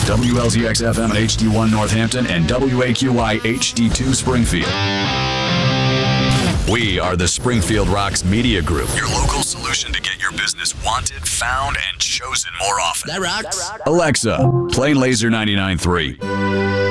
WLZX FM at HD1 Northampton and WAQY HD2 Springfield. We are the Springfield Rocks Media Group, your local solution to get your business wanted, found, and chosen more often. That rocks. Alexa, play Laser 99.3.